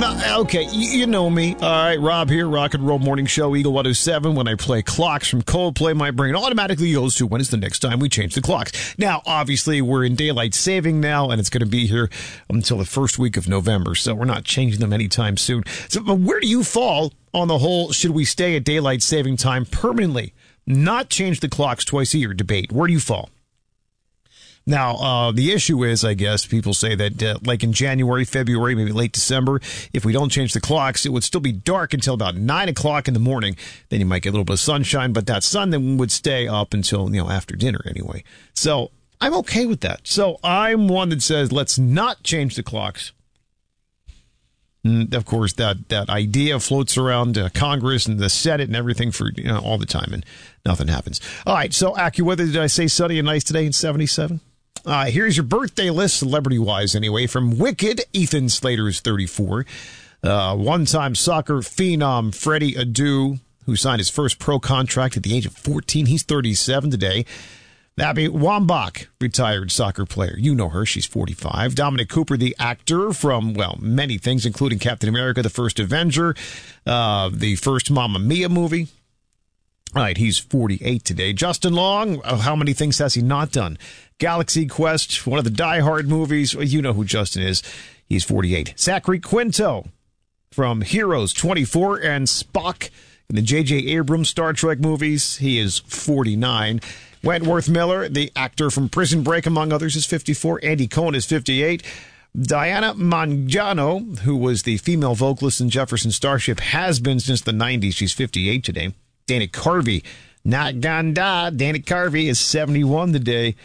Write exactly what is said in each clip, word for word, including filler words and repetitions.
not, okay, you, you know me. All right, Rob here, Rock and Roll Morning Show, Eagle one oh seven. When I play Clocks from Coldplay, my brain automatically goes to when is the next time we change the clocks. Now, obviously, we're in daylight saving now, and it's going to be here until the first week of November, so we're not changing them anytime soon. So, but where do you fall on the whole, should we stay at daylight saving time permanently, not change the clocks twice a year debate? Where do you fall? Now, uh, the issue is, I guess, people say that, uh, like in January, February, maybe late December, if we don't change the clocks, it would still be dark until about nine o'clock in the morning. Then you might get a little bit of sunshine, but that sun then would stay up until, you know, after dinner anyway. So I'm okay with that. So I'm one that says, let's not change the clocks. And of course, that, that idea floats around uh, Congress and the Senate and everything for, you know, all the time, and nothing happens. All right, so AccuWeather, did I say sunny and nice today in seventy-seven? Uh, here's your birthday list, celebrity-wise anyway, from Wicked. Ethan Slater is thirty-four. Uh, one-time soccer phenom Freddie Adu, who signed his first pro contract at the age of fourteen. He's thirty-seven today. Abby Wambach, retired soccer player. You know her. She's forty-five. Dominic Cooper, the actor from, well, many things, including Captain America, the First Avenger, uh, the first Mamma Mia movie. All right, he's forty-eight today. Justin Long, uh, how many things has he not done? Galaxy Quest, one of the Die Hard movies. You know who Justin is. He's forty-eight. Zachary Quinto from Heroes, twenty-four, and Spock in the J J Abrams Star Trek movies. He is forty-nine. Wentworth Miller, the actor from Prison Break, among others, is fifty-four. Andy Cohen is fifty-eight. Diana Mangiano, who was the female vocalist in Jefferson Starship, has been since the nineties. She's fifty-eight today. Danny Carvey, not ganda. Danny Carvey is seventy-one today.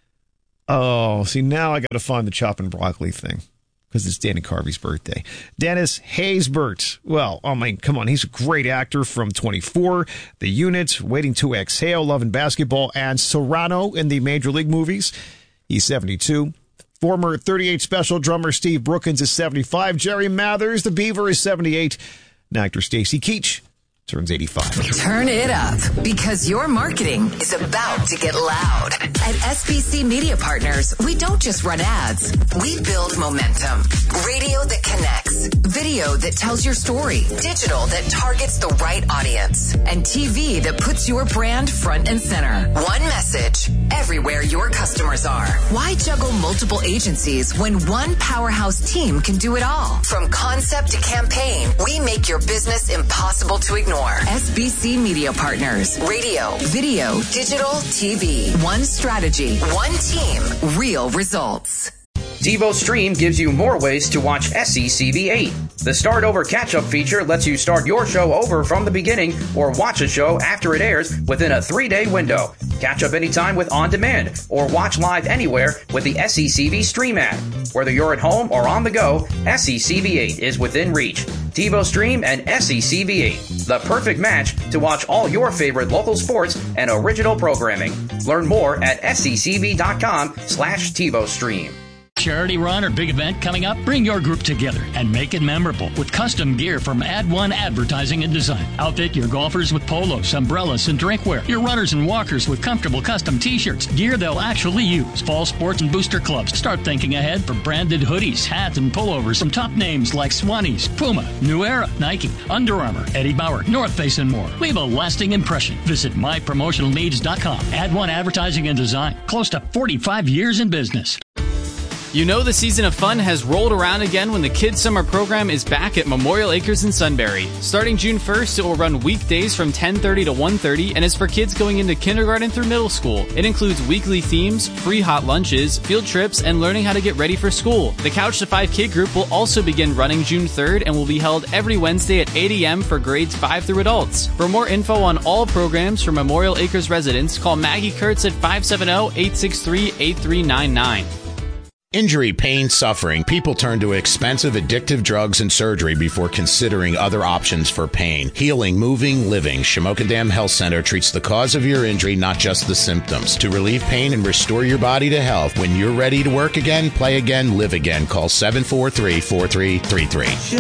Oh, see, now I got to find the chop and broccoli thing because it's Danny Carvey's birthday. Dennis Haysbert. Well, I mean, come on. He's a great actor from twenty-four, The Unit, Waiting to Exhale, Love and Basketball, and Serrano in the Major League movies. He's seventy-two. Former thirty-eight Special drummer Steve Brookins is seventy-five. Jerry Mathers, the Beaver, is seventy-eight. And actor Stacy Keach turns eighty-five. Turn it up, because your marketing is about to get loud. At S B C Media Partners, we don't just run ads. We build momentum. Radio that connects. Video that tells your story. Digital that targets the right audience. And T V that puts your brand front and center. One message, everywhere your customers are. Why juggle multiple agencies when one powerhouse team can do it all? From concept to campaign, we make your business impossible to ignore. S B C Media Partners. Radio, video, digital, T V. One strategy, one team, real results. TiVo Stream gives you more ways to watch S C C V eight. The Start Over Catch-Up feature lets you start your show over from the beginning or watch a show after it airs within a three-day window. Catch up anytime with On Demand or watch live anywhere with the S C C V Stream app. Whether you're at home or on the go, S C C V eight is within reach. TiVo Stream and S C C V eight, the perfect match to watch all your favorite local sports and original programming. Learn more at sccv.com slash TiVo Stream. Charity run or big event coming up? Bring your group together and make it memorable with custom gear from Ad one Advertising and Design. Outfit your golfers with polos, umbrellas, and drinkware. Your runners and walkers with comfortable custom t-shirts, gear they'll actually use. Fall sports and booster clubs. Start thinking ahead for branded hoodies, hats, and pullovers from top names like Swannies, Puma, New Era, Nike, Under Armour, Eddie Bauer, North Face, and more. Leave a lasting impression. Visit my promotional needs dot com. Ad one Advertising and Design. Close to forty-five years in business. You know the season of fun has rolled around again when the Kids Summer Program is back at Memorial Acres in Sunbury. Starting June first, it will run weekdays from ten thirty to one thirty and is for kids going into kindergarten through middle school. It includes weekly themes, free hot lunches, field trips, and learning how to get ready for school. The Couch to five Kid Group will also begin running June third and will be held every Wednesday at eight a.m. for grades five through adults. For more info on all programs for Memorial Acres residents, call Maggie Kurtz at five seven zero, eight six three, eight three nine nine. Injury, pain, suffering. People turn to expensive, addictive drugs and surgery before considering other options for pain. Healing, moving, living. Shamokin Dam Health Center treats the cause of your injury, not just the symptoms. To relieve pain and restore your body to health. When you're ready to work again, play again, live again, call seven four three, four three three three.